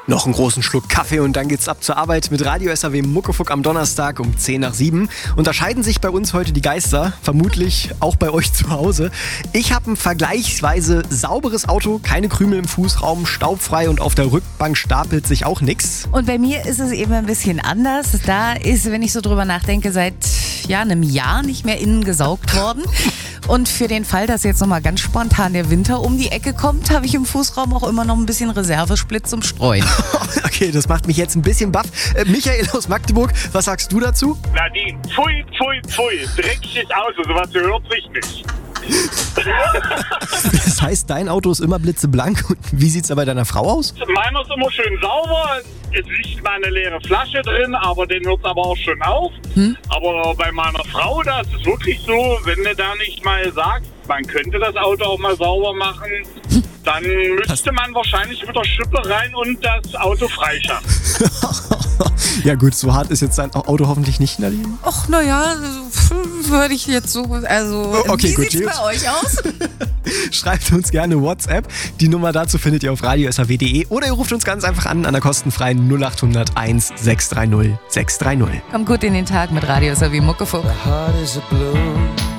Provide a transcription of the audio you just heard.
Noch einen großen Schluck Kaffee und dann geht's ab zur Arbeit mit Radio SAW Muckefuck am Donnerstag um 6:50. Unterscheiden sich bei uns heute die Geister, vermutlich auch bei euch zu Hause. Ich habe ein vergleichsweise sauberes Auto, keine Krümel im Fußraum, staubfrei und auf der Rückbank stapelt sich auch nichts. Und bei mir ist es eben ein bisschen anders. Da ist, wenn ich so drüber nachdenke, seit einem Jahr nicht mehr innen gesaugt worden. Und für den Fall, dass jetzt nochmal ganz spontan der Winter um die Ecke kommt, habe ich im Fußraum auch immer noch ein bisschen Reservesplit zum Streuen. Okay, das macht mich jetzt ein bisschen baff. Michael aus Magdeburg, was sagst du dazu? Nadine, pfui, pfui, pfui, dreckiges Auto, sowas gehört sich nicht. Das heißt, dein Auto ist immer blitzeblank. Und wie sieht's da bei deiner Frau aus? Meiner ist immer schön sauber, es liegt mal eine leere Flasche drin, aber den hört es aber auch schon auf. Aber bei meiner Frau, da ist es wirklich so, wenn du da nicht mal sagst, man könnte das Auto auch mal sauber machen, dann müsste man wahrscheinlich mit der Schippe rein und das Auto freischaffen. Ja gut, so hart ist jetzt dein Auto hoffentlich nicht, Nadine. Och, naja, würde ich jetzt so, also Okay, wie gut, sieht's bei euch aus? Schreibt uns gerne WhatsApp. Die Nummer dazu findet ihr auf radiosaw.de oder ihr ruft uns ganz einfach an der kostenfreien 0800 1 630 630. Kommt gut in den Tag mit Radio SAW Muckefuck.